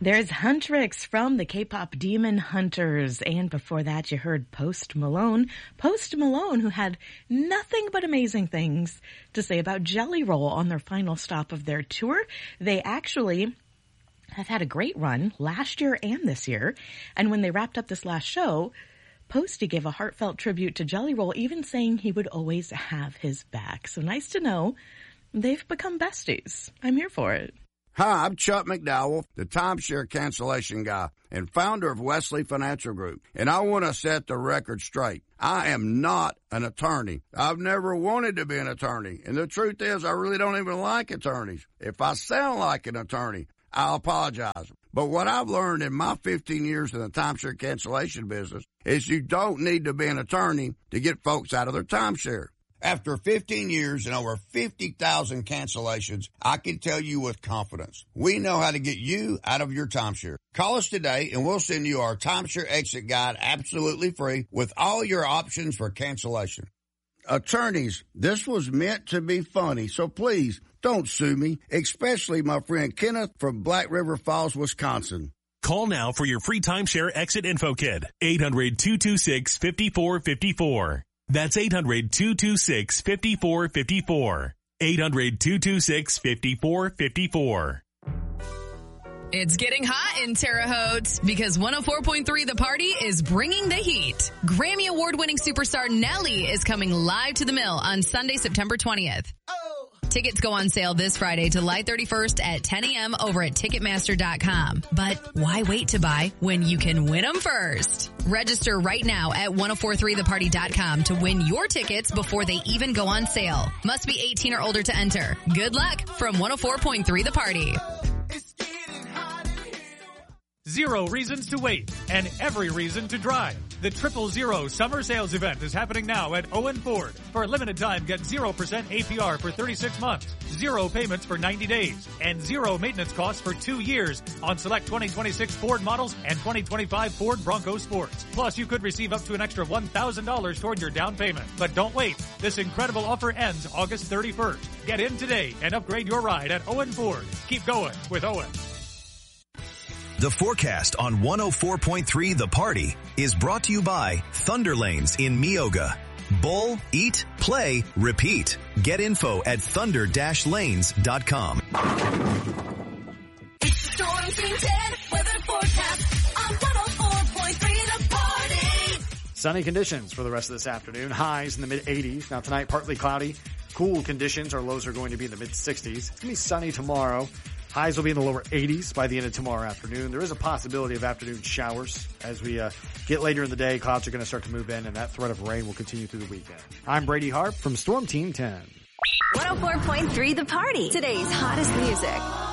There's Huntrix from the K-pop Demon Hunters. And before that, you heard Post Malone. Post Malone, who had nothing but amazing things to say about Jelly Roll on their final stop of their tour. They actually have had a great run last year and this year. And when they wrapped up this last show, Posty gave a heartfelt tribute to Jelly Roll, even saying he would always have his back. So nice to know they've become besties. I'm here for it. Hi, I'm Chuck McDowell, the timeshare cancellation guy and founder of Wesley Financial Group. And I want to set the record straight. I am not an attorney. I've never wanted to be an attorney. And the truth is, I really don't even like attorneys. If I sound like an attorney, I'll apologize. But what I've learned in my 15 years in the timeshare cancellation business is you don't need to be an attorney to get folks out of their timeshare. After 15 years and over 50,000 cancellations, I can tell you with confidence, we know how to get you out of your timeshare. Call us today and we'll send you our timeshare exit guide absolutely free with all your options for cancellation. Attorneys, this was meant to be funny, so please don't sue me, especially my friend Kenneth from Black River Falls, Wisconsin. Call now for your free timeshare exit info kit. 800-226-5454. That's 800-226-5454. 800-226-5454. It's getting hot in Terre Haute because 104.3 The Party is bringing the heat. Grammy Award-winning superstar Nelly is coming live to the Mill on Sunday, September 20th. Tickets go on sale this Friday, July 31st at 10 a.m. over at Ticketmaster.com. But why wait to buy when you can win them first? Register right now at 1043theparty.com to win your tickets before they even go on sale. Must be 18 or older to enter. Good luck from 104.3 The Party. Zero reasons to wait and every reason to drive. The 000 Summer Sales Event is happening now at Owen Ford. For a limited time, get 0% APR for 36 months, 0 payments for 90 days, and 0 maintenance costs for 2 years on select 2026 Ford models and 2025 Ford Bronco Sports. Plus, you could receive up to an extra $1,000 toward your down payment. But don't wait. This incredible offer ends August 31st. Get in today and upgrade your ride at Owen Ford. Keep going with Owen. The forecast on 104.3 The Party is brought to you by Thunder Lanes in Meoga. Bowl, eat, play, repeat. Get info at thunder-lanes.com. It's the Storm Team 10 weather forecast on 104.3 The Party. Sunny conditions for the rest of this afternoon. Highs in the mid-80s. Now tonight, partly cloudy. Cool conditions. Our lows are going to be in the mid-60s. It's going to be sunny tomorrow. Highs will be in the lower 80s by the end of tomorrow afternoon. There is a possibility of afternoon showers as we get later in the day. Clouds are going to start to move in, and that threat of rain will continue through the weekend. I'm Brady Harp from Storm Team 10. 104.3 The Party. Today's hottest music.